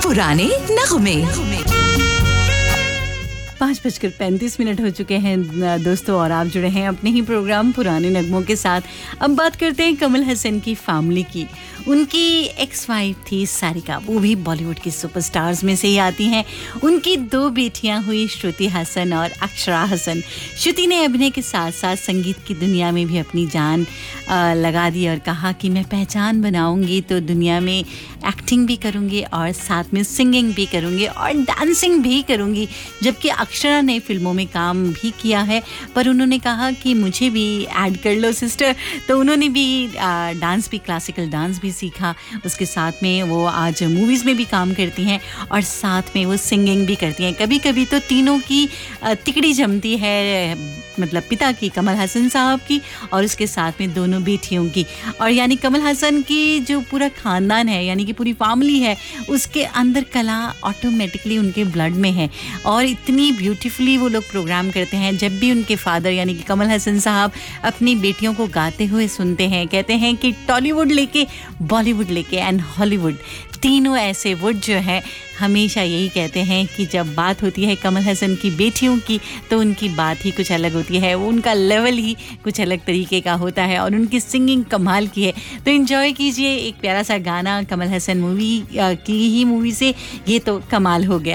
पुराने नगमे। 5:35 हो चुके हैं दोस्तों, और आप जुड़े हैं अपने ही प्रोग्राम पुराने नगमों के साथ। अब बात करते हैं कमल हसन की फैमिली की। उनकी एक्स वाइफ थी सारिका, वो भी बॉलीवुड की सुपरस्टार्स में से ही आती हैं। उनकी 2 बेटियां हुई श्रुति हसन और अक्षरा हसन। श्रुति ने अभिनय के साथ साथ संगीत की दुनिया में भी अपनी जान लगा दी और कहा कि मैं पहचान बनाऊंगी तो दुनिया में एक्टिंग भी करूंगी और साथ में सिंगिंग भी करूंगी और डांसिंग भी करूंगी। जबकि अक्षरा ने फिल्मों में काम भी किया है, पर उन्होंने कहा कि मुझे भी ऐड कर लो सिस्टर। तो उन्होंने भी डांस भी, क्लासिकल डांस भी सीखा। उसके साथ में वो आज मूवीज़ में भी काम करती हैं और साथ में वो सिंगिंग भी करती हैं। कभी कभी तो तीनों की तिकड़ी जमती है, मतलब पिता की कमल हसन साहब की और उसके साथ में दोनों बेटियों की। और यानी कमल हसन की जो पूरा ख़ानदान है, यानी कि पूरी फैमिली है, उसके अंदर कला ऑटोमेटिकली उनके ब्लड में है। और इतनी ब्यूटीफुली वो लोग प्रोग्राम करते हैं। जब भी उनके फादर यानी कि कमल हसन साहब अपनी बेटियों को गाते हुए सुनते हैं, कहते हैं कि टॉलीवुड लेके, बॉलीवुड लेके एंड हॉलीवुड, तीनों ऐसे वुड जो है हमेशा यही कहते हैं कि जब बात होती है कमल हसन की बेटियों की तो उनकी बात ही कुछ अलग होती है। वो उनका लेवल ही कुछ अलग तरीके का होता है और उनकी सिंगिंग कमाल की है। तो एंजॉय कीजिए एक प्यारा सा गाना कमल हसन मूवी की ही मूवी से, ये तो कमाल हो गया।